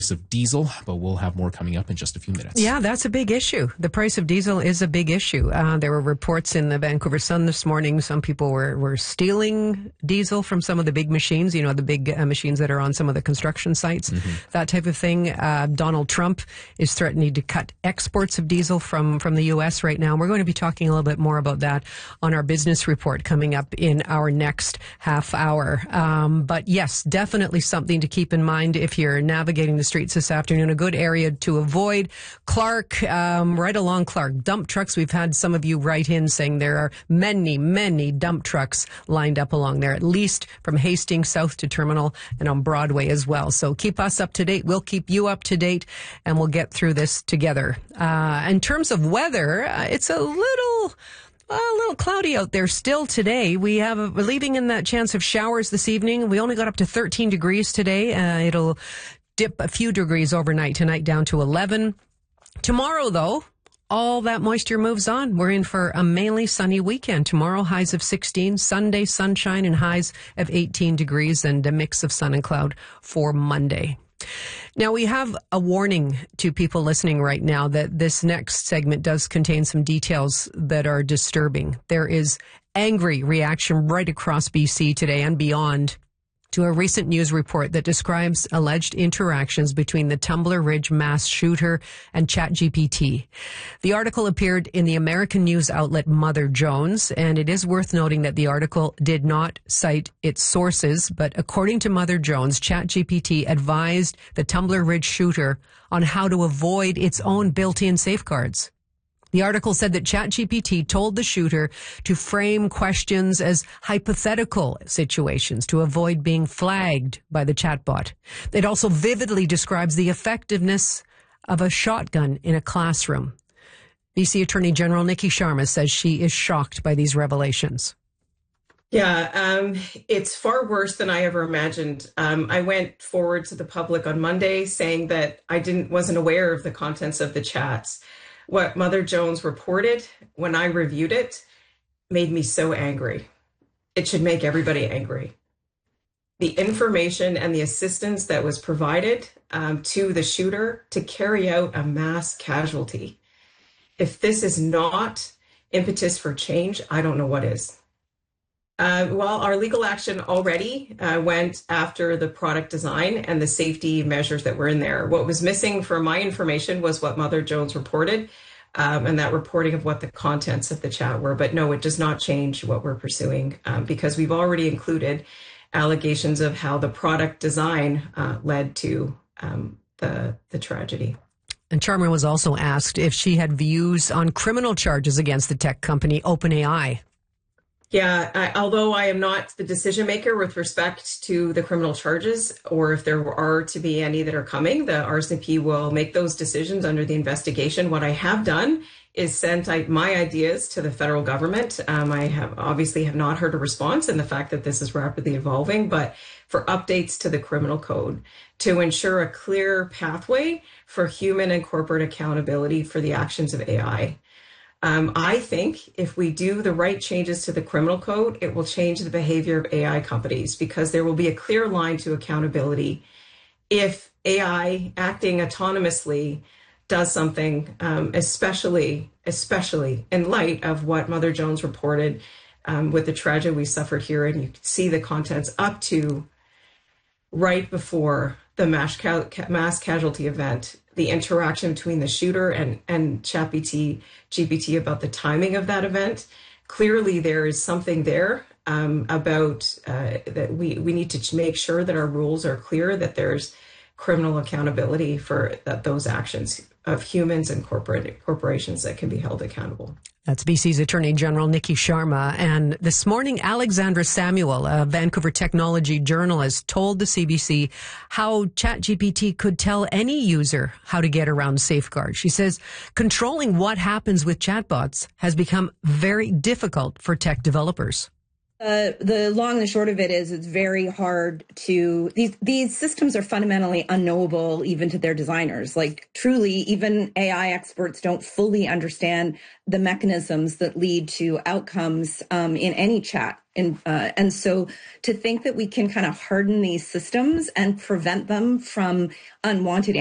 of diesel, but we'll have more coming up in just a few minutes. Yeah, that's a big issue. The price of diesel is a big issue. There were reports in the Vancouver Sun this morning. Some people were stealing diesel from some of the big machines, you know, the big machines that are on some of the construction sites, that type of thing. Donald Trump is threatening to cut exports of diesel from the U.S. right now. We're going to be talking a little bit more about that on our business report coming up in our next half hour. But yes, definitely something to keep in mind if you're navigating the streets this afternoon. A good area to avoid. Clark, right along Clark. Dump trucks. We've had some of you write in saying there are many dump trucks lined up along there, at least from Hastings south to Terminal and on Broadway as well. So keep us up to date. We'll keep you up to date and we'll get through this together. In terms of weather, it's a little cloudy out there still today. We're leaving in that chance of showers this evening. We only got up to 13 degrees today. It'll dip a few degrees overnight tonight down to 11. Tomorrow, though, all that moisture moves on. We're in for a mainly sunny weekend. Tomorrow, highs of 16. Sunday, sunshine and highs of 18 degrees and a mix of sun and cloud for Monday. Now, we have a warning to people listening right now that this next segment does contain some details that are disturbing. There is angry reaction right across BC today and beyond to a recent news report that describes alleged interactions between the Tumbler Ridge mass shooter and ChatGPT. The article appeared in the American news outlet Mother Jones, and it is worth noting that the article did not cite its sources, but according to Mother Jones, ChatGPT advised the Tumbler Ridge shooter on how to avoid its own built-in safeguards. The article said that ChatGPT told the shooter to frame questions as hypothetical situations to avoid being flagged by the chatbot. It also vividly describes the effectiveness of a shotgun in a classroom. BC Attorney General Nikki Sharma says she is shocked by these revelations. Yeah, it's far worse than I ever imagined. I went forward to the public on Monday saying that I wasn't aware of the contents of the chats. What Mother Jones reported when I reviewed it made me so angry. It should make everybody angry. The information and the assistance that was provided to the shooter to carry out a mass casualty. If this is not impetus for change, I don't know what is. Well, our legal action already went after the product design and the safety measures that were in there. What was missing from my information was what Mother Jones reported, and that reporting of what the contents of the chat were. But no, it does not change what we're pursuing because we've already included allegations of how the product design led to the tragedy. And Sharma was also asked if she had views on criminal charges against the tech company OpenAI. Yeah, although I am not the decision maker with respect to the criminal charges, or if there are to be any that are coming, the RCMP will make those decisions under the investigation. What I have done is sent my ideas to the federal government. I have not heard a response in the fact that this is rapidly evolving, but for updates to the criminal code to ensure a clear pathway for human and corporate accountability for the actions of AI. I think if we do the right changes to the criminal code, it will change the behavior of AI companies because there will be a clear line to accountability. If AI acting autonomously does something, especially in light of what Mother Jones reported with the tragedy we suffered here, and you can see the contents up to right before the mass casualty event, the interaction between the shooter and ChatGPT about the timing of that event. Clearly, there is something there about that we need to make sure that our rules are clear, that there's criminal accountability for those actions of humans and corporations that can be held accountable. That's BC's Attorney General Nikki Sharma. And this morning, Alexandra Samuel, a Vancouver technology journalist, told the CBC how ChatGPT could tell any user how to get around safeguards. She says controlling what happens with chatbots has become very difficult for tech developers. The long and the short of it is it's very hard to, these systems are fundamentally unknowable even to their designers. Like truly, even AI experts don't fully understand the mechanisms that lead to outcomes in any chat. And so to think that we can kind of harden these systems and prevent them from unwanted